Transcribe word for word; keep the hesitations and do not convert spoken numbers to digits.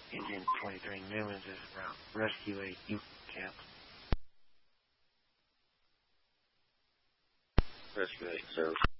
Agent twenty-three Newlands is around Rescue eight Youth Camp. Rescue eight, service.